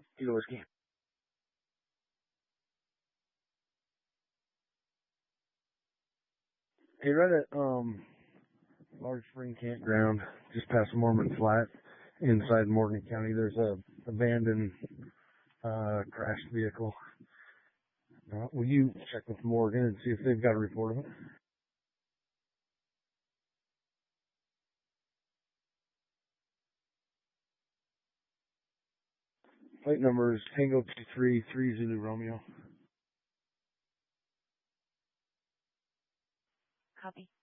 Kilo Whiskey. Hey, right at Large Spring Campground, just past Mormon Flat, inside Morgan County, there's a abandoned crashed vehicle. Will you check with Morgan and see if they've got a report of it? Plate number is Tango 233 Zulu Romeo. Copy.